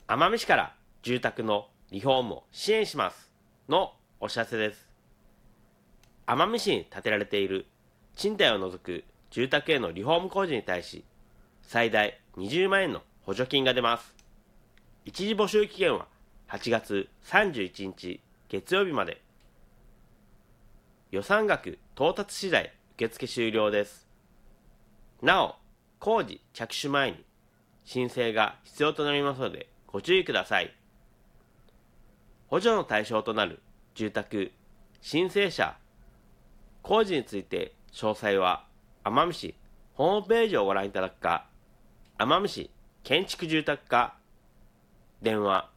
奄美市から住宅のリフォームを支援しますのお知らせです。奄美市に建てられている賃貸を除く住宅へのリフォーム工事に対し、最大20万円の補助金が出ます。一時募集期限は8月31日月曜日まで。予算額到達次第受付終了です。なお、工事着手前に申請が必要となりますのでご注意ください。補助の対象となる住宅、申請者、工事について詳細は奄美市ホームページをご覧いただくか、奄美市建築住宅課電話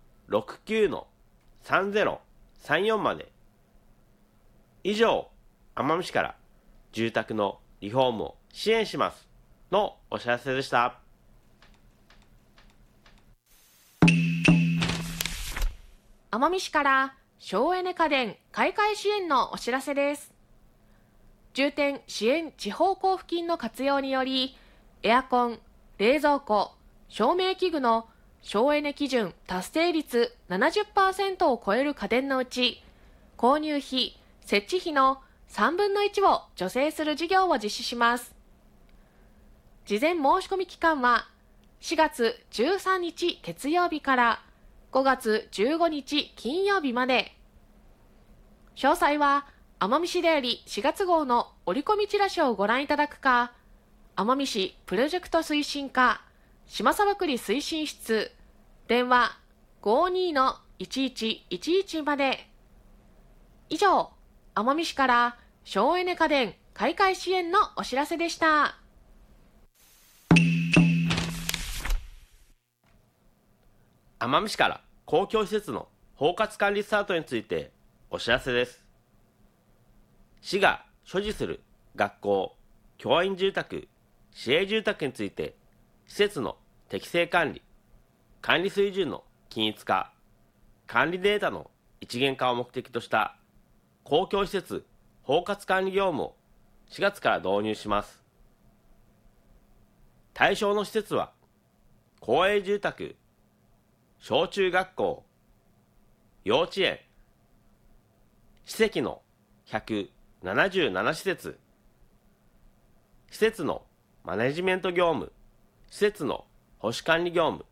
69-3034 まで。以上、奄美市から住宅のリフォームを支援しますのお知らせでした。 奄美市から省エネ家電買い替え支援のお知らせです。重点支援地方交付金の活用により、エアコン、冷蔵庫、照明器具の省エネ基準達成率 70% を超える家電のうち、購入費、設置費の3分の1を助成する事業を実施します。事前申し込み期間は4月13日月曜日から5月15日金曜日まで。詳細は奄美市でより4月号の折り込みチラシをご覧いただくか、奄美市プロジェクト推進課島沢栗推進室電話 52-1111 まで。以上、奄美市から省エネ家電買い替え支援のお知らせでした。 奄美市から公共施設の包括管理スタートについてお知らせです。市が所持する学校、教員住宅、市営住宅について、施設の適正管理、管理水準の均一化、管理データの一元化を目的とした公共施設包括管理業務を4月から導入します。対象の施設は、公営住宅、小中学校、幼稚園、史跡の177施設、施設のマネジメント業務、施設の保守管理業務、